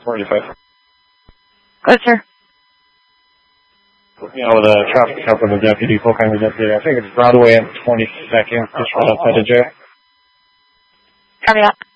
45. Good, sir. You know, with a traffic stop with a deputy, full kind of deputy. I think it's Broadway and 22nd, just right outside of jail. Copy that.